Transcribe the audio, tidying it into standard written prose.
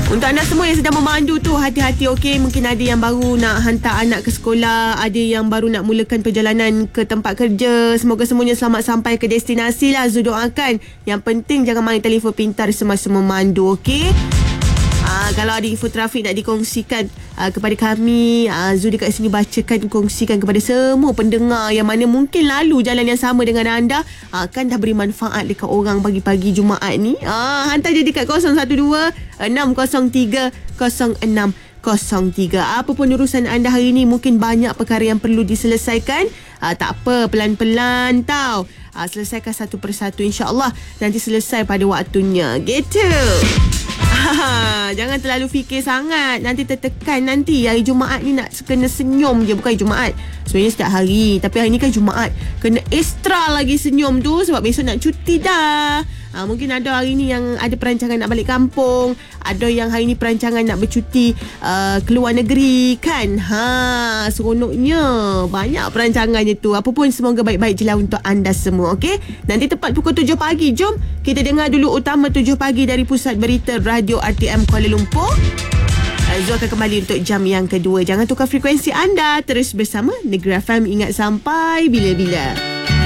Untuk anda semua yang sedang memandu tu, hati-hati okey. Mungkin ada yang baru nak hantar anak ke sekolah, ada yang baru nak mulakan perjalanan ke tempat kerja. Semoga semuanya selamat sampai ke destinasi lah. Zu doakan. Yang penting jangan main telefon pintar semasa memandu, okey. Kalau ada info trafik nak dikongsikan kepada kami, Zu dekat sini bacakan, kongsikan kepada semua pendengar yang mana mungkin lalu jalan yang sama dengan anda. Kan dah beri manfaat dekat orang pagi-pagi Jumaat ni. Hantar je dekat 012-603-0603. Apa pun urusan anda hari ni, mungkin banyak perkara yang perlu diselesaikan. Tak apa, pelan-pelan tau. Selesaikan satu persatu, insya-Allah nanti selesai pada waktunya. Gitu. Jangan terlalu fikir sangat. Nanti tertekan nanti. Hari Jumaat ni nak kena senyum je. Bukan Jumaat, sebenarnya setiap hari, tapi hari ni kan Jumaat, kena extra lagi senyum tu. Sebab besok nak cuti dah. Mungkin ada hari ni yang ada perancangan nak balik kampung. Ada yang hari ni perancangan nak bercuti keluar negeri kan. Seronoknya. Banyak perancangannya tu. Apa pun semoga baik-baik je lah untuk anda semua, okey? Nanti tepat pukul 7 pagi, jom kita dengar dulu utama 7 pagi dari Pusat Berita Radio RTM Kuala Lumpur. Zu akan kembali untuk jam yang kedua. Jangan tukar frekuensi anda. Terus bersama Negeri FM. Ingat sampai bila-bila.